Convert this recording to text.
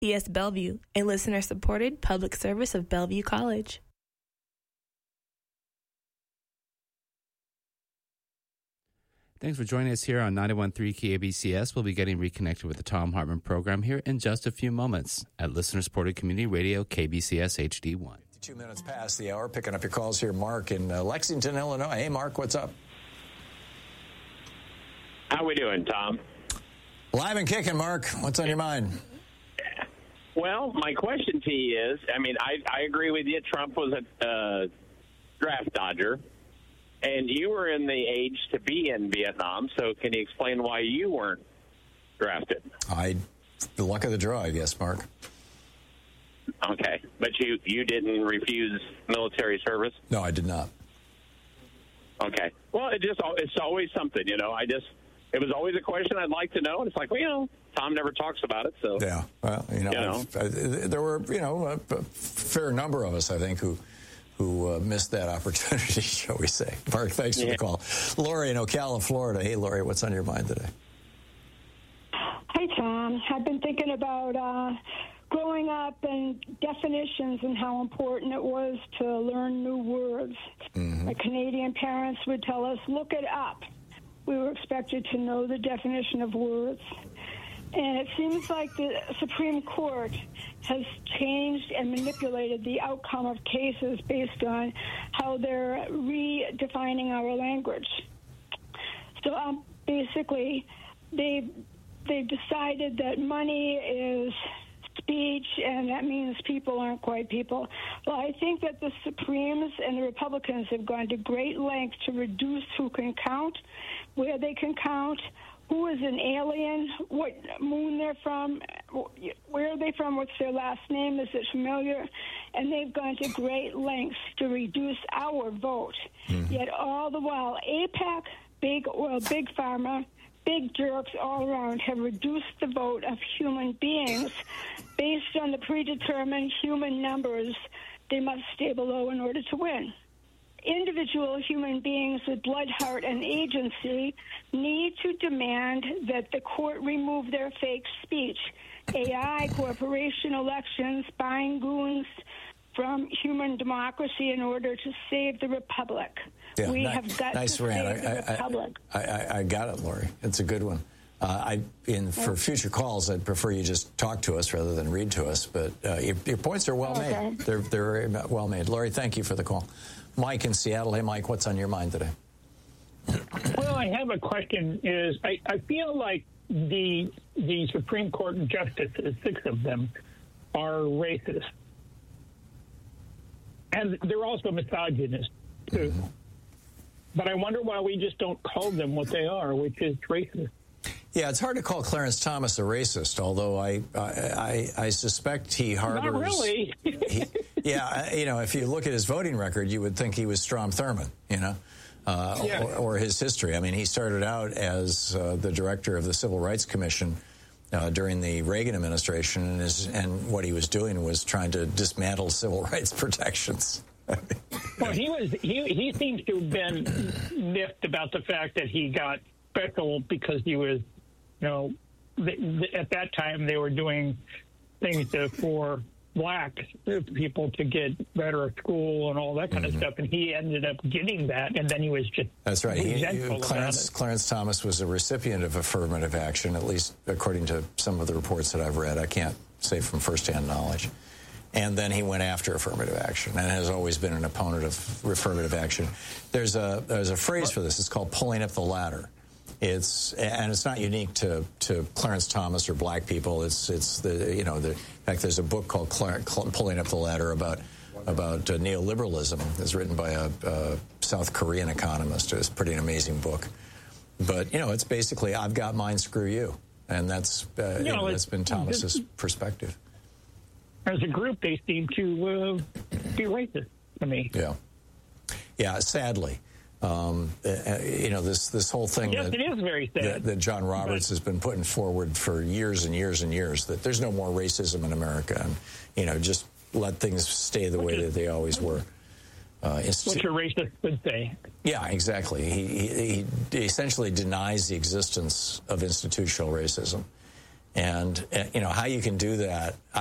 ES Bellevue, a listener-supported public service of Bellevue College. Thanks for joining us here on 91.3 KABCS. We'll be getting reconnected with the Thom Hartmann program here in just a few moments at listener-supported community radio KBCS HD1. 2 minutes past the hour, picking up your calls here. Mark in Lexington, Illinois. Hey, Mark, what's up? How we doing, Tom? Live and kicking, Mark. What's on your mind? Well, my question to you is, I agree with you. Trump was a draft dodger, and you were in the age to be in Vietnam, so can you explain why you weren't drafted? The luck of the draw, I guess, Mark. Okay, but you didn't refuse military service? No, I did not. Okay. Well, it's always something, it was always a question I'd like to know, and it's like, well, Tom never talks about it, so. Yeah, well, there were, a fair number of us, I think, who missed that opportunity, shall we say. Mark, thanks for the call. Lori in Ocala, Florida. Hey, Lori, what's on your mind today? Hi, Tom. I've been thinking about growing up and definitions and how important it was to learn new words. Mm-hmm. My Canadian parents would tell us, look it up. We were expected to know the definition of words. And it seems like the Supreme Court has changed and manipulated the outcome of cases based on how they're redefining our language. So basically, they've decided that money is speech, and that means people aren't quite people. Well, I think that the Supremes and the Republicans have gone to great lengths to reduce who can count, where they can count, who is an alien, what moon they're from, where are they from, what's their last name, is it familiar? And they've gone to great lengths to reduce our vote. Mm-hmm. Yet all the while, AIPAC, big oil, big pharma, big jerks all around have reduced the vote of human beings based on the predetermined human numbers they must stay below in order to win. Individual human beings with blood, heart, and agency need to demand that the court remove their fake speech. AI, corporation elections, buying goons from human democracy in order to save the republic. Yeah, we have got to save the republic. I got it, Lori. It's a good one. For future calls, I'd prefer you just talk to us rather than read to us. But your points are well made. They're very well made. Lori, thank you for the call. Mike in Seattle. Hey, Mike, what's on your mind today? Well, I have a question. I feel like the Supreme Court justices, 6 of them, are racist. And they're also misogynist, too. Mm-hmm. But I wonder why we just don't call them what they are, which is racist. Yeah, it's hard to call Clarence Thomas a racist, although I suspect he harbors... Not really. If you look at his voting record, you would think he was Strom Thurmond, or his history. I mean, he started out as the director of the Civil Rights Commission during the Reagan administration, and what he was doing was trying to dismantle civil rights protections. Well, he seems to have been miffed about the fact that he got special because he was, at that time they were doing things for black people to get better at school and all that kind of stuff, and he ended up getting that, and then he was just That's right. Clarence Thomas was a recipient of affirmative action, at least according to some of the reports that I've read. I can't say from firsthand knowledge. And then he went after affirmative action and has always been an opponent of affirmative action. There's a phrase for this. It's called pulling up the ladder. It's not unique to Clarence Thomas or black people. In fact, there's a book called Pulling Up the Ladder about neoliberalism. It's written by a South Korean economist. It's pretty an amazing book. But it's basically I've got mine, screw you, and that's been Thomas's perspective. As a group, they seem to be racist to me. Yeah. Sadly. This whole thing it is very sad. That John Roberts has been putting forward for years and years and years, that there's no more racism in America, and just let things stay the way that they always were. Which a racist would say. Yeah, exactly. He essentially denies the existence of institutional racism, And, how you can do that,